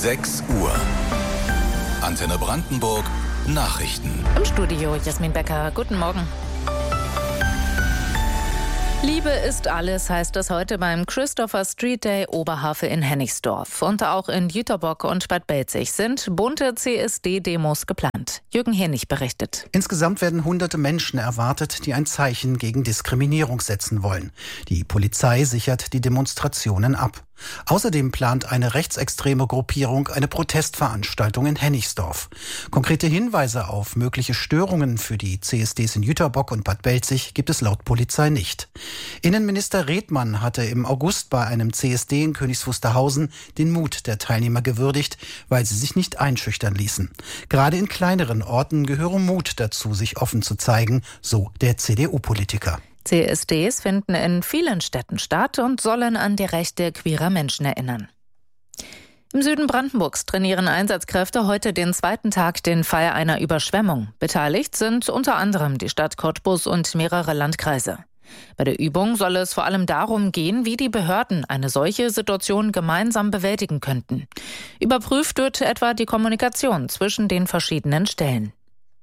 6 Uhr. Antenne Brandenburg, Nachrichten. Im Studio Jasmin Becker. Guten Morgen. Liebe ist alles, heißt es heute beim Christopher Street Day Oberhavel in Hennigsdorf. Und auch in Jüterbock und Bad Belzig sind bunte CSD-Demos geplant. Jürgen Hirnig berichtet. Insgesamt werden hunderte Menschen erwartet, die ein Zeichen gegen Diskriminierung setzen wollen. Die Polizei sichert die Demonstrationen ab. Außerdem plant eine rechtsextreme Gruppierung eine Protestveranstaltung in Hennigsdorf. Konkrete Hinweise auf mögliche Störungen für die CSDs in Jüterbock und Bad Belzig gibt es laut Polizei nicht. Innenminister Redmann hatte im August bei einem CSD in Königs Wusterhausen den Mut der Teilnehmer gewürdigt, weil sie sich nicht einschüchtern ließen. Gerade in kleineren Orten gehöre Mut dazu, sich offen zu zeigen, so der CDU-Politiker. CSDs finden in vielen Städten statt und sollen an die Rechte queerer Menschen erinnern. Im Süden Brandenburgs trainieren Einsatzkräfte heute den zweiten Tag den Fall einer Überschwemmung. Beteiligt sind unter anderem die Stadt Cottbus und mehrere Landkreise. Bei der Übung soll es vor allem darum gehen, wie die Behörden eine solche Situation gemeinsam bewältigen könnten. Überprüft wird etwa die Kommunikation zwischen den verschiedenen Stellen.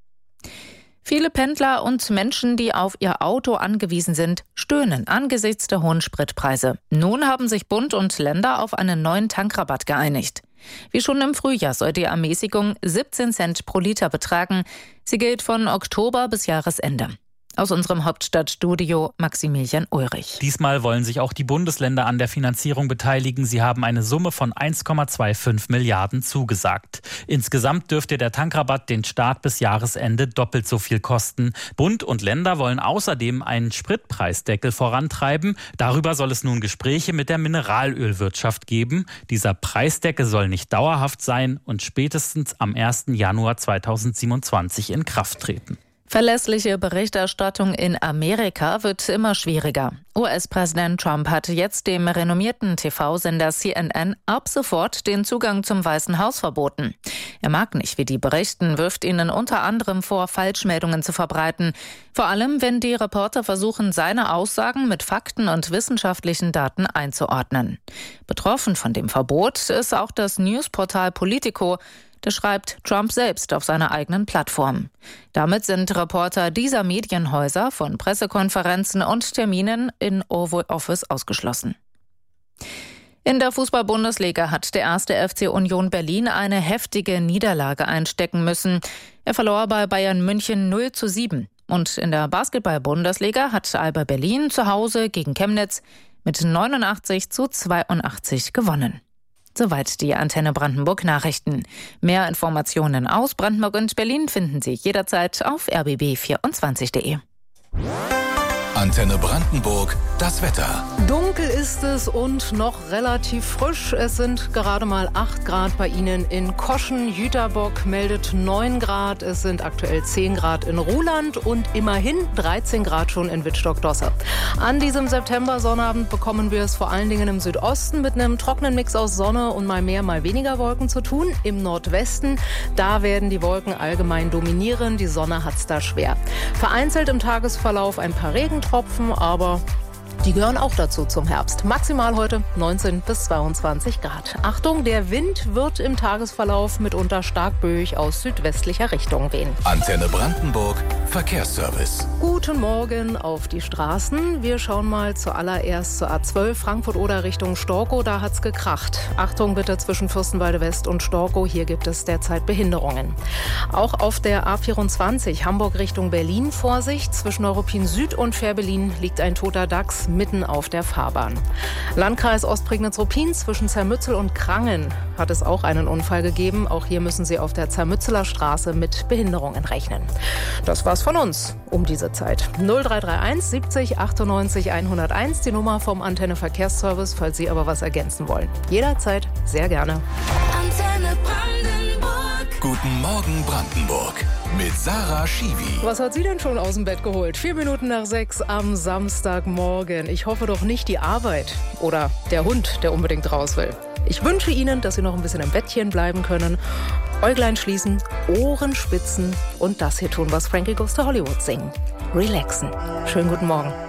Viele Pendler und Menschen, die auf ihr Auto angewiesen sind, stöhnen angesichts der hohen Spritpreise. Nun haben sich Bund und Länder auf einen neuen Tankrabatt geeinigt. Wie schon im Frühjahr soll die Ermäßigung 17 Cent pro Liter betragen. Sie gilt von Oktober bis Jahresende. Aus unserem Hauptstadtstudio Maximilian Ulrich. Diesmal wollen sich auch die Bundesländer an der Finanzierung beteiligen. Sie haben eine Summe von 1,25 Milliarden zugesagt. Insgesamt dürfte der Tankrabatt den Start bis Jahresende doppelt so viel kosten. Bund und Länder wollen außerdem einen Spritpreisdeckel vorantreiben. Darüber soll es nun Gespräche mit der Mineralölwirtschaft geben. Dieser Preisdeckel soll nicht dauerhaft sein und spätestens am 1. Januar 2027 in Kraft treten. Verlässliche Berichterstattung in Amerika wird immer schwieriger. US-Präsident Trump hat jetzt dem renommierten TV-Sender CNN ab sofort den Zugang zum Weißen Haus verboten. Er mag nicht, wie die berichten, wirft ihnen unter anderem vor, Falschmeldungen zu verbreiten. Vor allem, wenn die Reporter versuchen, seine Aussagen mit Fakten und wissenschaftlichen Daten einzuordnen. Betroffen von dem Verbot ist auch das Newsportal Politico. Das schreibt Trump selbst auf seiner eigenen Plattform. Damit sind Reporter dieser Medienhäuser von Pressekonferenzen und Terminen in Oval Office ausgeschlossen. In der Fußball-Bundesliga hat der 1. FC Union Berlin eine heftige Niederlage einstecken müssen. Er verlor bei Bayern München 0:7. Und in der Basketball-Bundesliga hat Alba Berlin zu Hause gegen Chemnitz mit 89:82 gewonnen. Soweit die Antenne Brandenburg Nachrichten. Mehr Informationen aus Brandenburg und Berlin finden Sie jederzeit auf rbb24.de. Antenne Brandenburg, das Wetter. Dunkel ist es und noch relativ frisch. Es sind gerade mal 8 Grad bei Ihnen in Koschen. Jüterbock meldet 9 Grad. Es sind aktuell 10 Grad in Ruhland und immerhin 13 Grad schon in Wittstock-Dosse. An diesem September-Sonnabend bekommen wir es vor allen Dingen im Südosten mit einem trockenen Mix aus Sonne und mal mehr, mal weniger Wolken zu tun. Im Nordwesten, da werden die Wolken allgemein dominieren. Die Sonne hat's da schwer. Vereinzelt im Tagesverlauf ein paar Regentropfen, aber die gehören auch dazu zum Herbst. Maximal heute 19 bis 22 Grad. Achtung, der Wind wird im Tagesverlauf mitunter stark böig aus südwestlicher Richtung wehen. Antenne Brandenburg, Verkehrsservice. Guten Morgen auf die Straßen. Wir schauen mal zuallererst zur A12 Frankfurt-Oder Richtung Storkow. Da hat's gekracht. Achtung bitte zwischen Fürstenwalde West und Storkow. Hier gibt es derzeit Behinderungen. Auch auf der A24 Hamburg Richtung Berlin Vorsicht. Zwischen Neuruppin Süd und Fährberlin liegt ein toter Dachs mitten auf der Fahrbahn. Landkreis Ostprignitz-Ruppin zwischen Zermützel und Krangen hat es auch einen Unfall gegeben. Auch hier müssen Sie auf der Zermützeler Straße mit Behinderungen rechnen. Das war's von uns um diese Zeit. 0331 70 98 101, die Nummer vom Antenne Verkehrsservice, falls Sie aber was ergänzen wollen. Jederzeit sehr gerne. Antenne Brandenburg. Guten Morgen Brandenburg. Mit Sarah Schiwi. Was hat sie denn schon aus dem Bett geholt? 4 Minuten nach 6 am Samstagmorgen. Ich hoffe doch nicht die Arbeit oder der Hund, der unbedingt raus will. Ich wünsche Ihnen, dass Sie noch ein bisschen im Bettchen bleiben können. Äuglein schließen, Ohren spitzen und das hier tun, was Frankie Goes to Hollywood singen. Relaxen. Schönen guten Morgen.